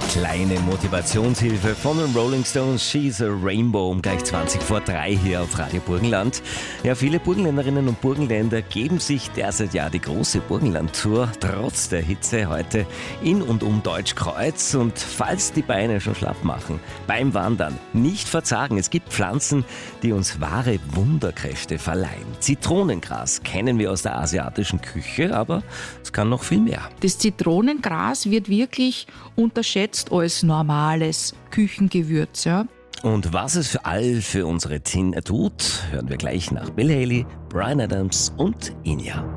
Kleine Motivationshilfe von den Rolling Stones, She's a Rainbow, um gleich 20 vor 3 hier auf Radio Burgenland. Ja, viele Burgenländerinnen und Burgenländer geben sich derzeit ja die große Burgenland-Tour trotz der Hitze heute in und um Deutschkreuz. Und falls die Beine schon schlapp machen, beim Wandern nicht verzagen. Es gibt Pflanzen, die uns wahre Wunderkräfte verleihen. Zitronengras kennen wir aus der asiatischen Küche, aber es kann noch viel mehr. Das Zitronengras wird wirklich unterschätzt als normales Küchengewürz. Ja. Und was es für unsere Zähne tut, hören wir gleich nach Bill Haley, Bryan Adams und Enya.